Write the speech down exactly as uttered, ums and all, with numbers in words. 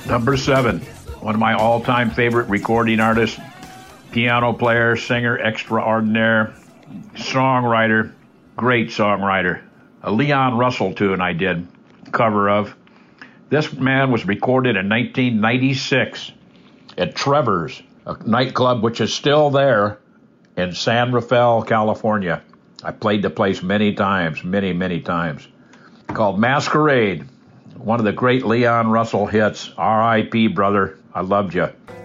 Number seven, one of my all-time favorite recording artists, piano player, singer extraordinaire, songwriter, great songwriter. A Leon Russell tune I did cover of. This man was recorded in nineteen ninety-six at Trevor's, a nightclub which is still there in San Rafael, California. I played the place many times, many, many times. Called Masquerade, one of the great Leon Russell hits. R I P, brother. I loved you.